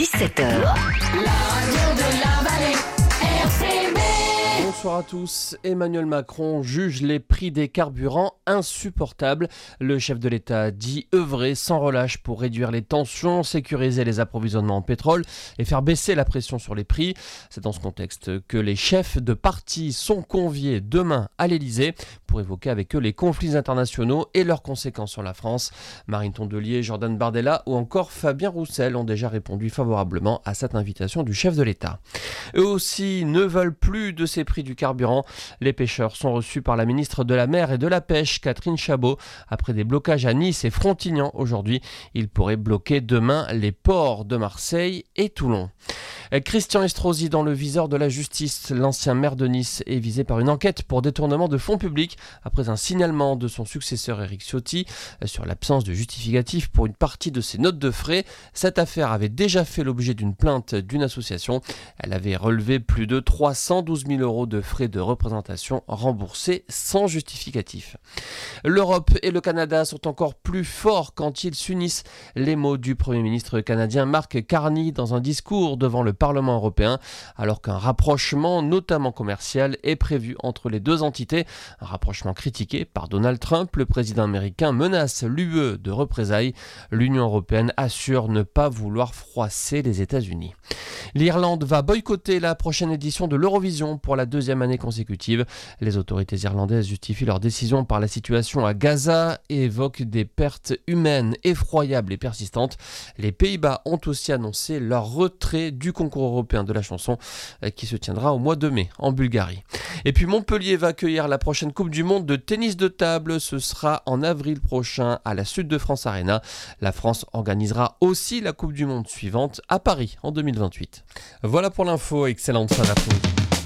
17h. La radio de la vallée, RCB. Bonsoir à tous. Emmanuel Macron juge les prix des carburants insupportables. Le chef de l'État dit œuvrer sans relâche pour réduire les tensions, sécuriser les approvisionnements en pétrole et faire baisser la pression sur les prix. C'est dans ce contexte que les chefs de parti sont conviés demain à l'Elysée pour évoquer avec eux les conflits internationaux et leurs conséquences sur la France. Marine Tondelier, Jordan Bardella ou encore Fabien Roussel ont déjà répondu favorablement à cette invitation du chef de l'État. Eux aussi ne veulent plus de ces prix du carburant. Les pêcheurs sont reçus par la ministre de la Mer et de la Pêche, Catherine Chabot. Après des blocages à Nice et Frontignan aujourd'hui, ils pourraient bloquer demain les ports de Marseille et Toulon. Christian Estrosi dans le viseur de la justice. L'ancien maire de Nice est visé par une enquête pour détournement de fonds publics après un signalement de son successeur Éric Ciotti sur l'absence de justificatif pour une partie de ses notes de frais. Cette affaire avait déjà fait l'objet d'une plainte d'une association. Elle avait relevé plus de 312 000 € de frais de représentation remboursés sans justificatif. L'Europe et le Canada sont encore plus forts quand ils s'unissent. Les mots du Premier ministre canadien Mark Carney dans un discours devant le Parlement européen, alors qu'un rapprochement, notamment commercial, est prévu entre les deux entités. Un rapprochement critiqué par Donald Trump. Le président américain menace l'UE de représailles. L'Union européenne assure ne pas vouloir froisser les États-Unis. L'Irlande va boycotter la prochaine édition de l'Eurovision pour la deuxième année consécutive. Les autorités irlandaises justifient leur décision par la situation à Gaza et évoquent des pertes humaines effroyables et persistantes. Les Pays-Bas ont aussi annoncé leur retrait du concours européen de la chanson qui se tiendra au mois de mai en Bulgarie. Et puis Montpellier va accueillir la prochaine Coupe du Monde de tennis de table. Ce sera en avril prochain à la Sud de France Arena. La France organisera aussi la Coupe du Monde suivante à Paris en 2028. Voilà pour l'info, excellente fin d'après-midi.